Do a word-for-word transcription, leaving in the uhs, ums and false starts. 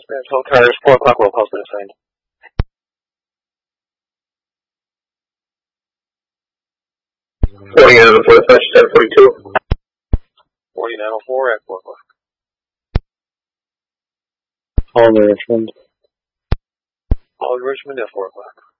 dispatch. All cars, four o'clock roll call's been assigned. forty-nine oh four, dispatch ten forty-two. forty-nine oh four at four o'clock. All the Richmond. All Richmond at four o'clock.